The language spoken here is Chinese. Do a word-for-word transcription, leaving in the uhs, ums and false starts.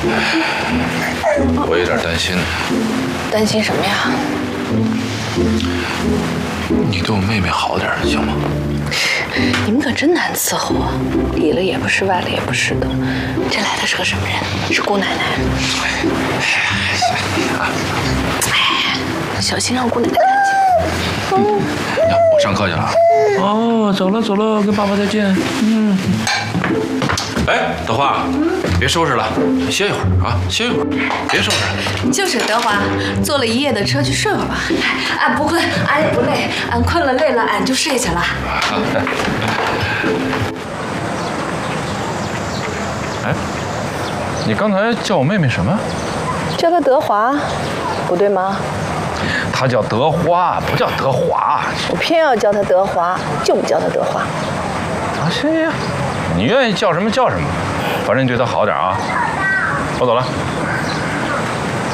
我有点担心。 担心什么呀？ 你对我妹妹好点，行吗？ 你们可真难伺候啊！里了也不是，外了也不是的。这来的是个什么人？是姑奶奶。哎，小心让姑奶奶看见。 嗯，我上课去了。哦，走了走了，跟爸爸再见。嗯。哎，德华，别收拾了，歇一会儿啊，歇一会儿，别收拾了。 就是德华，坐了一夜的车，去睡会儿吧。俺不困，俺也不累，俺困了累了，俺就睡去了。 哎，你刚才叫我妹妹什么？ 叫她德华，不对吗？ 她叫德花，不叫德华。 我偏要叫她德华，就不叫她德华。 啊，行行，你愿意叫什么叫什么，反正你对她好点啊。我走了。